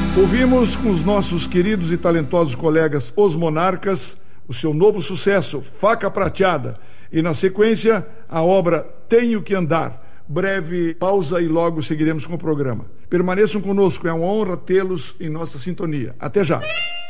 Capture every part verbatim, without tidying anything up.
Ouvimos com os nossos queridos e talentosos colegas Os Monarcas o seu novo sucesso, Faca Prateada, e na sequência a obra Tenho que Andar. Breve pausa e logo seguiremos com o programa. Permaneçam conosco, é uma honra tê-los em nossa sintonia. Até já.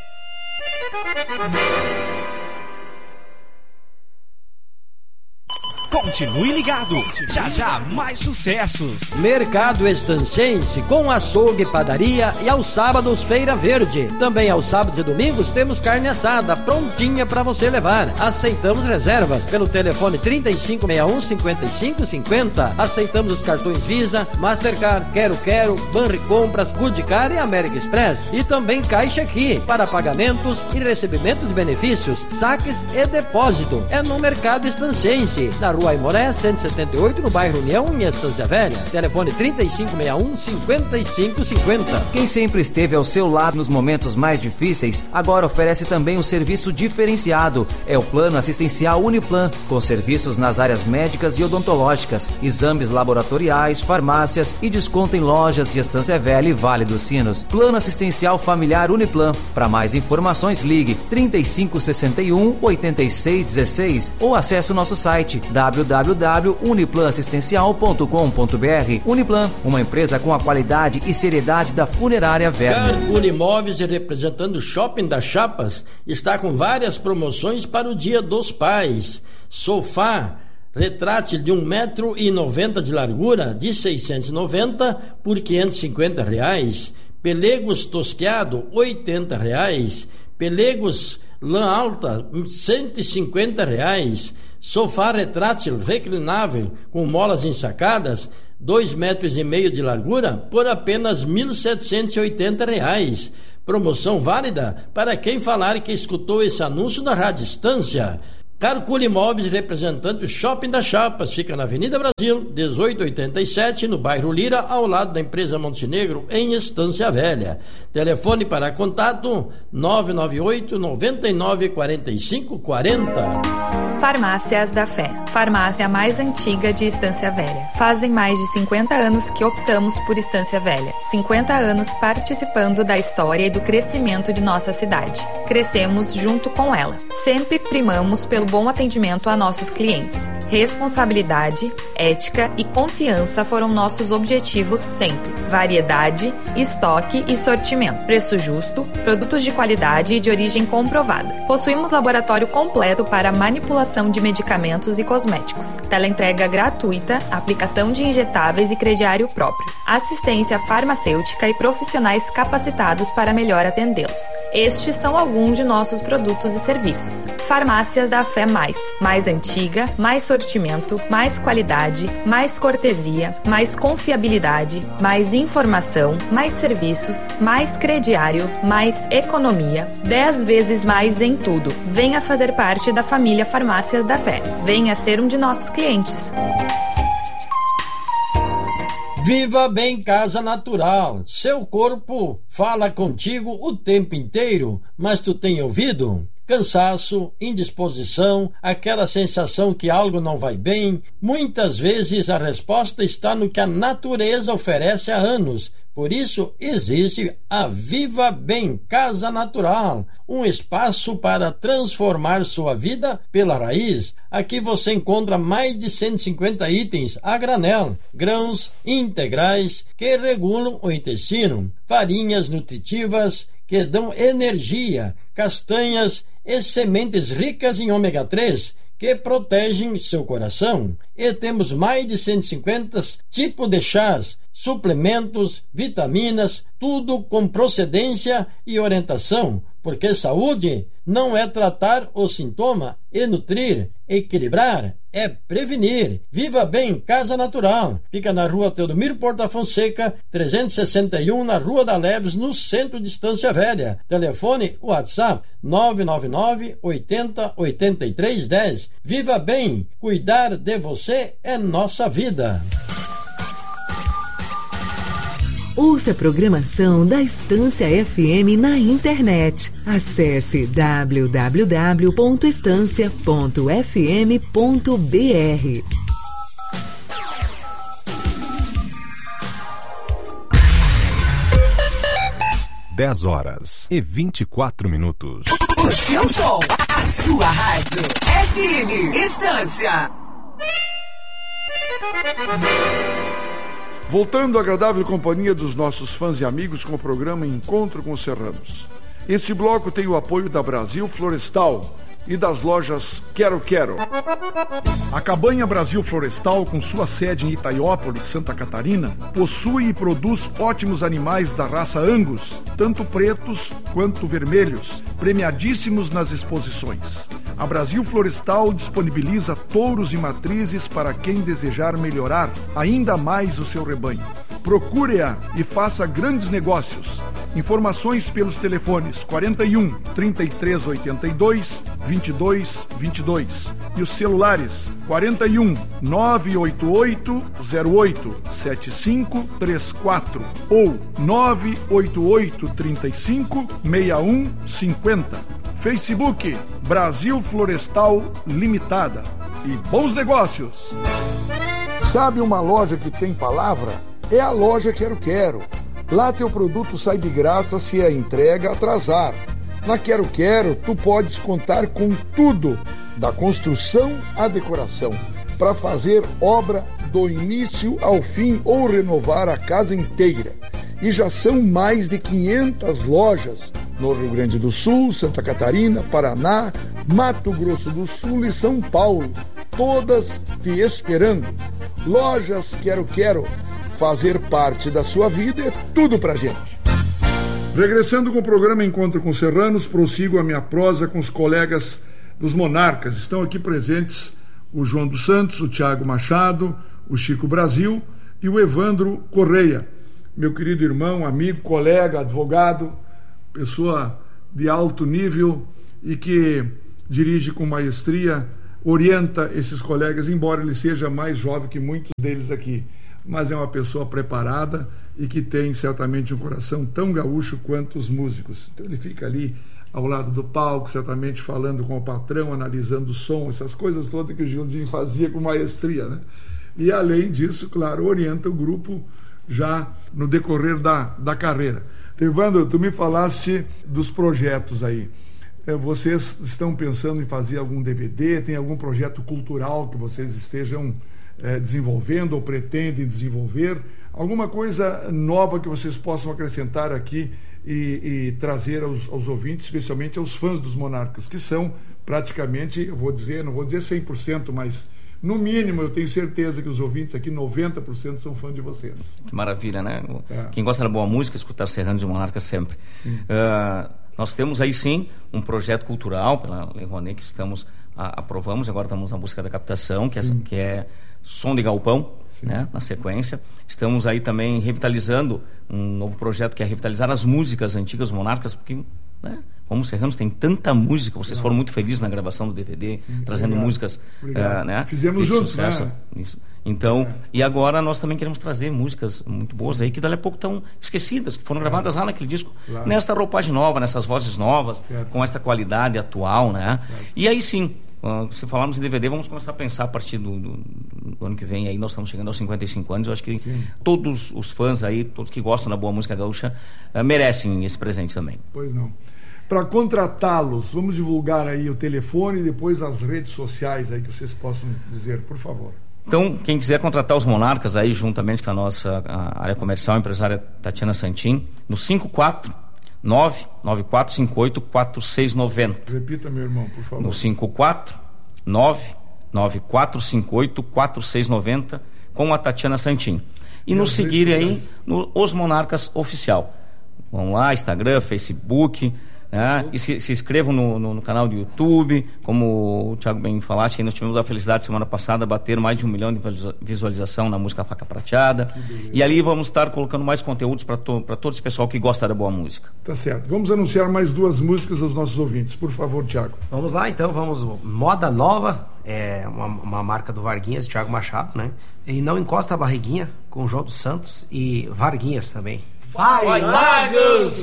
Continue ligado, já já mais sucessos. Mercado Estancense com açougue, padaria e aos sábados Feira Verde. Também aos sábados e domingos temos carne assada prontinha para você levar. Aceitamos reservas pelo telefone trinta e cinco sessenta e um, cinquenta e cinco cinquenta. Aceitamos os cartões Visa, Mastercard, Quero Quero, Banri Compras, Goodcar e American Express. E também Caixa Aqui para pagamentos e recebimento de benefícios, saques e depósito. É no Mercado Estancense, na Rua Aimoré, cento e setenta e oito, no bairro União, em Estância Velha. Telefone trinta e cinco sessenta e um, cinquenta e cinco cinquenta. Quem sempre esteve ao seu lado nos momentos mais difíceis, agora oferece também um serviço diferenciado. É o Plano Assistencial Uniplan, com serviços nas áreas médicas e odontológicas, exames laboratoriais, farmácias e desconto em lojas de Estância Velha e Vale dos Sinos. Plano Assistencial Familiar Uniplan. Para mais informações, ligue trinta e cinco sessenta e um, oitenta e seis dezesseis ou acesse o nosso site w w w ponto uniplan assistencial ponto com ponto b r. Uniplan, uma empresa com a qualidade e seriedade da funerária Werner. Carrefour Imóveis, representando o Shopping das Chapas, está com várias promoções para o Dia dos Pais. Sofá retrátil de um metro e noventa de largura, de seiscentos e noventa por quinhentos e cinquenta reais. Pelegos tosqueado, oitenta reais. Pelegos lã alta, cento e cinquenta reais. Sofá retrátil reclinável com molas ensacadas, dois metros e meio de largura, por apenas mil setecentos e oitenta reais. Promoção válida para quem falar que escutou esse anúncio na Rádio Estância. Carrefour Imóveis, representante do Shopping das Chapas, fica na Avenida Brasil, dezoito oitenta e sete, no bairro Lira, ao lado da empresa Montenegro, em Estância Velha. Telefone para contato nove nove oito, nove nove, quatro cinco quatro zero. Farmácias da Fé, farmácia mais antiga de Estância Velha. Fazem mais de cinquenta anos que optamos por Estância Velha. cinquenta anos participando da história e do crescimento de nossa cidade. Crescemos junto com ela. Sempre primamos pelo bom atendimento a nossos clientes. Responsabilidade, ética e confiança foram nossos objetivos sempre. Variedade, estoque e sortimento. Preço justo, produtos de qualidade e de origem comprovada. Possuímos laboratório completo para manipulação de medicamentos e cosméticos. Teleentrega gratuita, aplicação de injetáveis e crediário próprio. Assistência farmacêutica e profissionais capacitados para melhor atendê-los. Estes são alguns de nossos produtos e serviços. Farmácias da Fé Mais. Mais antiga, mais sortimento, mais qualidade, mais cortesia, mais confiabilidade, mais informação, mais serviços, mais crediário, mais economia. Dez vezes mais em tudo. Venha fazer parte da família Farmácias da Fé. Venha ser um de nossos clientes. Viva Bem Casa Natural. Seu corpo fala contigo o tempo inteiro, mas tu tem ouvido? Cansaço, indisposição, aquela sensação que algo não vai bem. Muitas vezes a resposta está no que a natureza oferece há anos. Por isso existe a Viva Bem Casa Natural, um espaço para transformar sua vida pela raiz. Aqui você encontra mais de cento e cinquenta itens a granel, grãos integrais que regulam o intestino, farinhas nutritivas que dão energia, castanhas e sementes ricas em ômega três que protegem seu coração. E temos mais de cento e cinquenta tipos de chás, suplementos, vitaminas, tudo com procedência e orientação, porque saúde não é tratar o sintoma e nutrir, equilibrar, é prevenir. Viva Bem Casa Natural. Fica na Rua Teodomiro Porta Fonseca, trezentos e sessenta e um, na Rua da Leves, no centro de Estância Velha. Telefone WhatsApp nove nove nove, oitenta, oitenta e três, dez. Viva Bem, cuidar de você é nossa vida. Ouça a programação da Estância F M na internet. Acesse w w w ponto estância ponto f m ponto b r. dez horas e vinte e quatro minutos. O seu som, a sua rádio. F M Estância. Voltando à agradável companhia dos nossos fãs e amigos com o programa Encontro com os Serranos. Este bloco tem o apoio da Brasil Florestal e das lojas Quero Quero. A Cabanha Brasil Florestal, com sua sede em Itaiópolis, Santa Catarina, possui e produz ótimos animais da raça Angus, tanto pretos quanto vermelhos, premiadíssimos nas exposições. A Brasil Florestal disponibiliza touros e matrizes para quem desejar melhorar ainda mais o seu rebanho. Procure-a e faça grandes negócios. Informações pelos telefones quarenta e um, trinta e três oitenta e dois, vinte e dois vinte e dois e os celulares quarenta e um, nove oito oito, zero oito, sete cinco três quatro ou nove oito oito, trinta e cinco, sessenta e um cinquenta. Facebook Brasil Florestal Limitada. E bons negócios! Sabe uma loja que tem palavra? É a loja Quero Quero. Lá teu produto sai de graça se a entrega atrasar. Na Quero Quero, tu podes contar com tudo, da construção à decoração, para fazer obra do início ao fim ou renovar a casa inteira. E já são mais de quinhentas lojas no Rio Grande do Sul, Santa Catarina, Paraná, Mato Grosso do Sul e São Paulo, todas te esperando. Lojas Quero Quero. Fazer parte da sua vida é tudo pra gente. Regressando com o programa Encontro com Serranos, prossigo a minha prosa com os colegas dos Monarcas. Estão aqui presentes o João dos Santos, o Tiago Machado, o Chico Brasil e o Evandro Correia. Meu querido irmão, amigo, colega, advogado, pessoa de alto nível e que dirige com maestria, orienta esses colegas, embora ele seja mais jovem que muitos deles aqui. Mas é uma pessoa preparada e que tem certamente um coração tão gaúcho quanto os músicos. Então ele fica ali ao lado do palco, certamente falando com o patrão, analisando o som, essas coisas todas que o Gildinho fazia com maestria, né? E além disso, claro, orienta o grupo já no decorrer da, da carreira. Evandro, tu me falaste dos projetos aí. Vocês estão pensando em fazer algum D V D? Tem algum projeto cultural que vocês estejam É, desenvolvendo ou pretendem desenvolver, alguma coisa nova que vocês possam acrescentar aqui e, e trazer aos, aos ouvintes, especialmente aos fãs dos Monarcas, que são praticamente, eu vou dizer, não vou dizer cem por cento, mas no mínimo eu tenho certeza que os ouvintes aqui, noventa por cento são fãs de vocês. Que maravilha, né? É. Quem gosta da boa música, escutar Serranos e Monarcas sempre. Uh, nós temos aí sim um projeto cultural pela Lei Rouanet que estamos a, aprovamos, agora estamos na busca da captação, que é, que é Som de Galpão, né, na sequência. Estamos aí também revitalizando um novo projeto que é revitalizar as músicas antigas Monarcas, porque, né, como Serranos tem tanta música, vocês foram muito felizes na gravação do D V D, Sim, trazendo obrigado. músicas, uh, né, fizemos juntos, sucesso, né? Isso. Então, é. e agora nós também queremos trazer músicas muito boas Sim. aí, que dali a pouco estão esquecidas, que foram é. gravadas lá naquele disco, claro. nesta roupagem nova, nessas vozes novas, certo. com essa qualidade atual, né? Certo. E aí sim, Uh, se falarmos em D V D, vamos começar a pensar a partir do, do, do ano que vem. Aí nós estamos chegando aos cinquenta e cinco anos. Eu acho que Sim. todos os fãs aí, todos que gostam da boa música gaúcha, uh, merecem esse presente também. Pois não. Para contratá-los, vamos divulgar aí o telefone e depois as redes sociais aí que vocês possam dizer, por favor. Então, quem quiser contratar os Monarcas aí, juntamente com a nossa a área comercial, a empresária Tatiana Santin, no cinco quatro nove nove quatro cinco oito quatro seis nove zero. Repita, meu irmão, por favor. No cinco quatro nove nove quatro cinco oito quatro seis nove zero com a Tatiana Santin. E, e nos seguir aí no Os Monarcas Oficial. Vão lá, Instagram, Facebook, né? E se, se inscrevam no, no, no canal do YouTube. Como o Thiago bem falaste, nós tivemos a felicidade semana passada de bater mais de um milhão de visualização na música Faca Prateada. E ali vamos estar colocando mais conteúdos para to, todo esse pessoal que gosta da boa música. Tá certo. Vamos anunciar mais duas músicas aos nossos ouvintes. Por favor, Thiago. Vamos lá, então. Vamos. Moda Nova, é uma, uma marca do Varguinhas, Thiago Machado, né? E Não Encosta a Barriguinha, com o João dos Santos e Varguinhas também. Vai, Lagos!